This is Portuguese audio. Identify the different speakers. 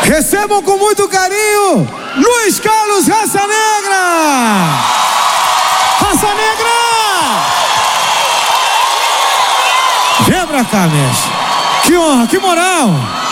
Speaker 1: Recebam com muito carinho Luiz Carlos Raça Negra! Raça Negra! Vem pra cá, mestre. Que honra, que moral!